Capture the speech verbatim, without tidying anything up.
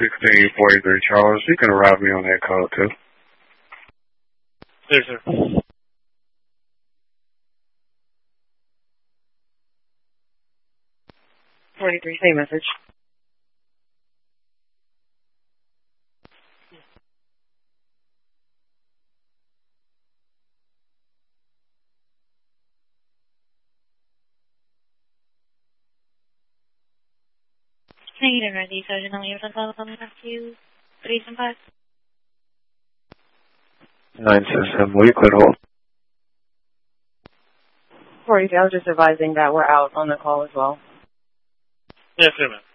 sixteen forty-three Charles. You can arrive me on that code too. Yes, sir. forty-three, same message. Negative, ready. So, generally, you're going to come back to you. Three and five. nine seven seven, will you quit hold? forty-three, I was just advising that we're out on the call as well. Yes, sir, ma'am.